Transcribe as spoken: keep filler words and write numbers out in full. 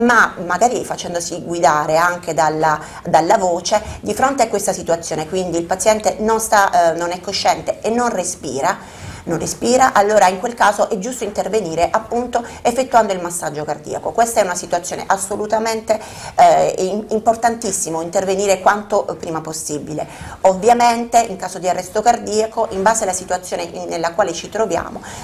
ma magari facendosi guidare anche dalla, dalla voce di fronte a questa situazione, quindi il paziente non, sta, eh, non è cosciente e non respira, non respira, allora in quel caso è giusto intervenire appunto effettuando il massaggio cardiaco. Questa è una situazione assolutamente eh, importantissimo, intervenire quanto prima possibile. Ovviamente in caso di arresto cardiaco, in base alla situazione nella quale ci troviamo,